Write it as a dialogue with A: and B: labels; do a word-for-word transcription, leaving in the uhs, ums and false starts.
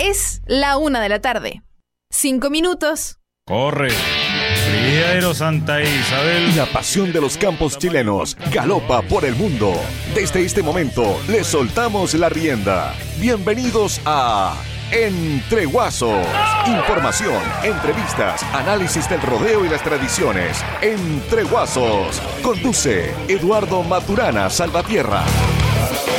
A: Es la una de la tarde. Cinco minutos.
B: Corre. Criadero Santa Isabel.
C: La pasión de los campos chilenos galopa por el mundo. Desde este momento le soltamos la rienda. Bienvenidos a Entre Guasos. Información, entrevistas, análisis del rodeo y las tradiciones. Entre Guasos. Conduce Eduardo Maturana Salvatierra.